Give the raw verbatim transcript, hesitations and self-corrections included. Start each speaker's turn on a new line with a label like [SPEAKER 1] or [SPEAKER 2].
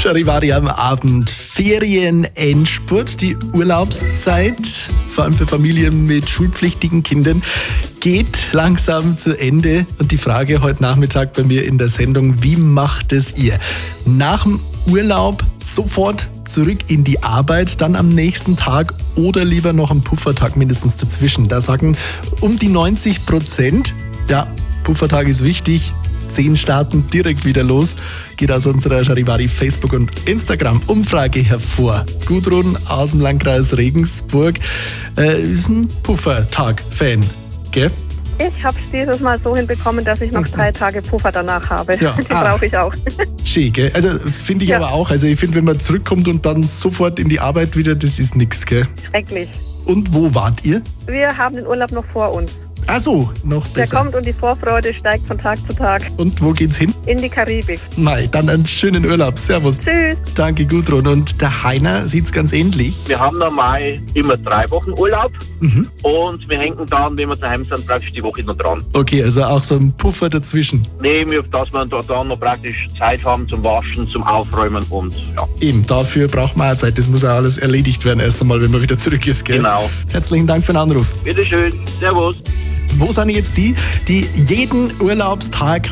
[SPEAKER 1] Charivari am Abend. Ferien-Endspurt, die Urlaubszeit, vor allem für Familien mit schulpflichtigen Kindern, geht langsam zu Ende. Und die Frage heute Nachmittag bei mir in der Sendung, wie macht es ihr? Nach dem Urlaub sofort zurück in die Arbeit, dann am nächsten Tag oder lieber noch einen Puffertag mindestens dazwischen? Da sagen um die neunzig Prozent, ja, Puffertag ist wichtig. Zehn starten direkt wieder los. Geht aus unserer Charivari Facebook- und Instagram-Umfrage hervor. Gudrun aus dem Landkreis Regensburg äh, ist ein Puffertag-Fan, gell?
[SPEAKER 2] Ich habe es dieses Mal so hinbekommen, dass ich noch drei Tage Puffer danach habe.
[SPEAKER 1] Ja.
[SPEAKER 2] Die
[SPEAKER 1] Ah.
[SPEAKER 2] brauche ich auch.
[SPEAKER 1] Schön, gell? Also finde ich
[SPEAKER 2] Ja.
[SPEAKER 1] aber auch. Also ich finde, wenn man zurückkommt und dann sofort in die Arbeit wieder, das ist nix, gell?
[SPEAKER 2] Schrecklich.
[SPEAKER 1] Und wo wart ihr?
[SPEAKER 2] Wir haben den Urlaub noch vor uns.
[SPEAKER 1] Ach so, noch
[SPEAKER 2] Der
[SPEAKER 1] besser.
[SPEAKER 2] kommt und die Vorfreude steigt von Tag zu Tag.
[SPEAKER 1] Und wo geht's hin?
[SPEAKER 2] In die Karibik.
[SPEAKER 1] Mai, dann einen schönen Urlaub. Servus.
[SPEAKER 2] Tschüss.
[SPEAKER 1] Danke, Gudrun. Und der Heiner sieht's ganz ähnlich.
[SPEAKER 3] Wir haben normal immer drei Wochen Urlaub
[SPEAKER 1] Mhm.
[SPEAKER 3] und wir hängen dann, wenn wir daheim sind, praktisch die Woche noch dran.
[SPEAKER 1] Okay, also auch so ein Puffer dazwischen.
[SPEAKER 3] Nee, wir- dass wir da dann noch praktisch Zeit haben zum Waschen, zum Aufräumen und ja,
[SPEAKER 1] Eben, dafür braucht man auch Zeit. Das muss auch alles erledigt werden, erst einmal, wenn man wieder zurück ist, gell?
[SPEAKER 3] genau.
[SPEAKER 1] Herzlichen Dank für den Anruf.
[SPEAKER 3] Bitteschön, servus.
[SPEAKER 1] Wo sind jetzt die, die jeden Urlaubstag